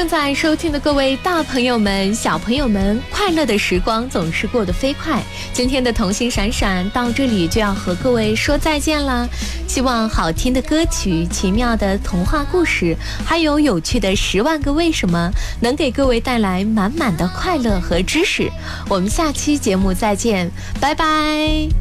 正在收听的各位大朋友们、小朋友们，快乐的时光总是过得飞快。今天的童心闪闪到这里就要和各位说再见啦。希望好听的歌曲、奇妙的童话故事，还有有趣的10万个为什么，能给各位带来满满的快乐和知识。我们下期节目再见，拜拜。